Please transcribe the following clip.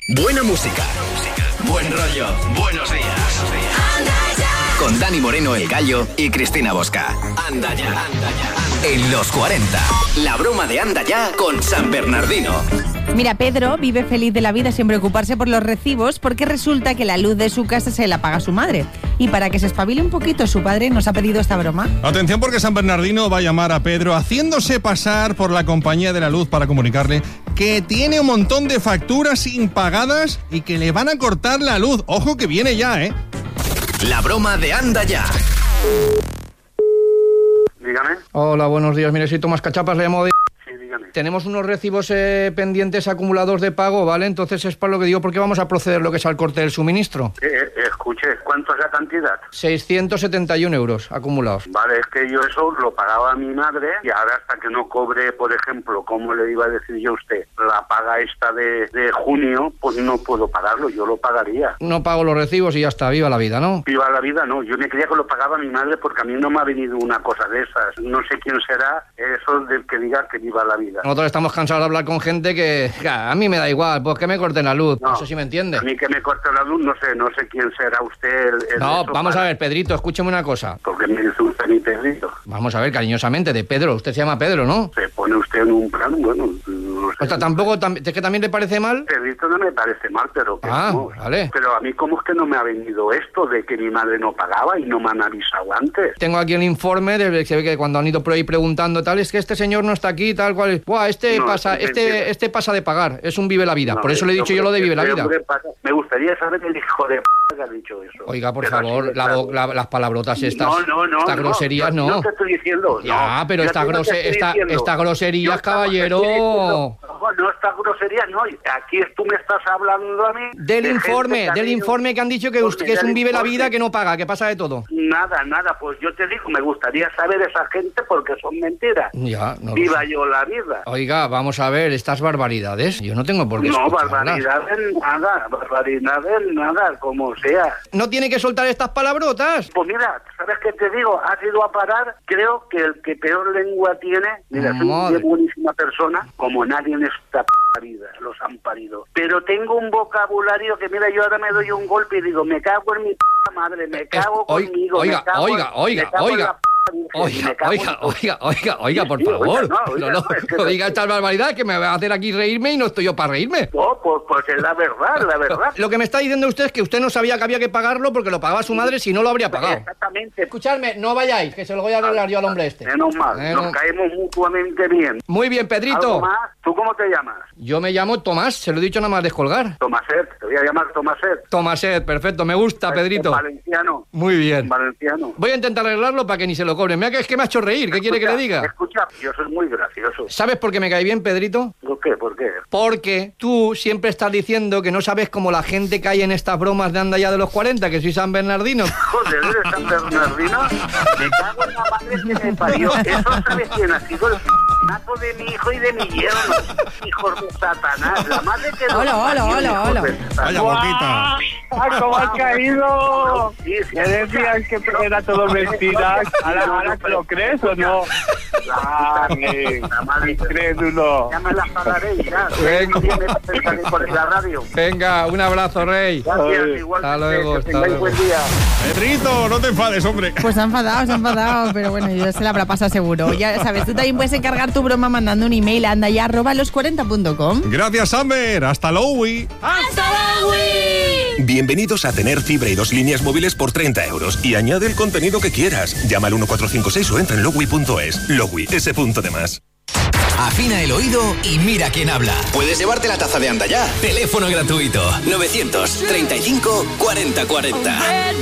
Buena música, buen rollo, buenos días. Con Dani Moreno, El Gallo, y Cristina Bosca. Anda ya. En los 40. La broma de Anda ya con San Bernardino. Mira, Pedro vive feliz de la vida sin preocuparse por los recibos porque resulta que la luz de su casa se la paga su madre. Y para que se espabile un poquito, su padre nos ha pedido esta broma. Atención, porque San Bernardino va a llamar a Pedro haciéndose pasar por la compañía de la luz para comunicarle que tiene un montón de facturas impagadas y que le van a cortar la luz. Ojo que viene ya, ¿eh? La broma de Anda ya. Dígame. Hola, buenos días. Mire, soy Tomás Cachapas, le llamo de... Sí, dígame. Tenemos unos recibos pendientes acumulados de pago, ¿vale? Entonces es para lo que digo, porque vamos a proceder lo que es al corte del suministro. Escuche, ¿cuánto es la cantidad? 671 euros acumulados. Vale, es que yo eso lo pagaba a mi madre y ahora hasta que no cobre, por ejemplo, como le iba a decir yo a usted, la paga esta de junio, pues no puedo pagarlo, yo lo pagaría. No pago los recibos y ya está, viva la vida, ¿no? Viva la vida, no, yo me creía que lo pagaba mi madre porque a mí no me ha venido una cosa de esas. No sé quién será eso del que diga que viva la vida. Nosotros estamos cansados de hablar con gente que a mí me da igual, pues que me corten la luz, No, no sé si me entiende. A mí que me corte la luz, no sé quién será usted el No, eso vamos para... a ver, Pedrito, escúcheme una cosa. Porque me dice usted mi Pedrito. Vamos a ver, cariñosamente, de Pedro, usted se llama Pedro, ¿no? Se pone usted en un plan, bueno, no sé. O sea, tampoco, ¿es que también le parece mal? Pedrito no me parece mal, pero que no. Vale. Pero a mí, ¿cómo es que no me ha venido esto de que mi madre no pagaba y no me han avisado antes? Tengo aquí el informe de que se ve que cuando han ido por ahí preguntando tal, es que este señor no está aquí, tal cual. Buah, este pasa de pagar, es un vive la vida. No, por eso le he dicho yo lo de vive la vida. Me gustaría saber el hijo de que ha dicho eso. Oiga, por Pero favor, así de claro. Las palabrotas estas. No, estas groserías no. No te estoy diciendo. Ya, pero estas groserías, caballero. No, estas groserías no. Aquí tú me estás hablando a mí. Del informe que han dicho que es un vive la vida que no paga, que pasa de todo. Nada, pues yo te digo, me gustaría saber esa gente porque son mentiras. Ya, no. Viva yo la vida. Oiga, vamos a ver, estas barbaridades, yo no tengo por qué escucharlas. Barbaridades nada, como sea. ¿No tiene que soltar estas palabrotas? Pues mira, ¿sabes qué te digo? Has ido a parar, creo que el que peor lengua tiene, mira, soy una buenísima persona, como nadie en esta vida, los han parido. Pero tengo un vocabulario que, mira, yo ahora me doy un golpe y digo, me cago en mi madre, me cago conmigo, Oiga, por favor. No diga estas barbaridades que me va a hacer aquí reírme y no estoy yo para reírme. No, pues es la verdad. Lo que me está diciendo usted es que usted no sabía que había que pagarlo porque lo pagaba su madre, si no lo habría pagado. Exactamente. Escuchadme, no vayáis, que se lo voy a arreglar yo al hombre este. Menos mal, nos caemos mutuamente bien. Muy bien, Pedrito. ¿Algo más? ¿Tú cómo te llamas? Yo me llamo Tomás, se lo he dicho nada más descolgar. Tomaset, te voy a llamar Tomaset. Tomaset, perfecto, me gusta, Pedrito. Valenciano. Muy bien. Valenciano. Voy a intentar arreglarlo para que ni se lo cobren. Mira que es que me ha hecho reír, ¿qué quiere que le diga? Escucha, yo soy muy gracioso. ¿Sabes por qué me cae bien, Pedrito? ¿Por qué? Porque tú siempre estás diciendo que no sabes cómo la gente cae en estas bromas de Anda ya de los 40, que soy San Bernardino. Joder, ¿eres San Bernardino? Me cago en la madre que me parió. Eso sabes quién ha sido el nato de mi hijo y de mi yerno. Hijos de Satanás. La madre que... Hola. Vaya boquita. ¿Cómo has caído? Sí, ¿Me decías que era todo mentira? ¿Ahora te lo crees o no? La madre Incrédulo. ya me la pagaré ya. Venga. Salir por la radio. Venga, un abrazo, Rey. Gracias, igual. Hasta luego, Que tengáis buen día. Pedrito, no te enfades, hombre. Pues se ha enfadado, pero bueno, ya se la habrá pasado seguro. Ya sabes, tú también puedes encargar tu broma mandando un email a andaya@los40.com. Gracias, Amber. Hasta luego. Bienvenidos a tener fibra y 2 líneas móviles por 30 euros. Y añade el contenido que quieras. Llama al 1456 o entra en logui.es. Logui, ese punto de más. Afina el oído y mira quién habla. Puedes llevarte la taza de Anda ya. Teléfono gratuito. 935 40 40.